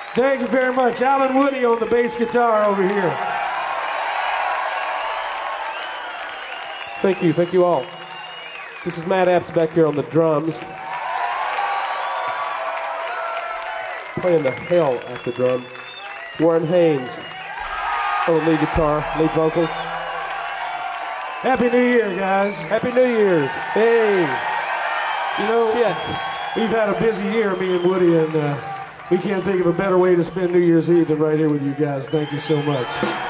Thank you very much. Alan Woody on the bass guitar over here. Thank you all. This is Matt Apps back here on the drums. Playing the hell at the drum. Warren Haynes on the lead guitar, lead vocals. Happy New Year, guys. Happy New Year's. Hey. You know, Shit. we've had a busy year, me and Woody, and we can't think of a better way to spend New Year's Eve than right here with you guys. Thank you so much.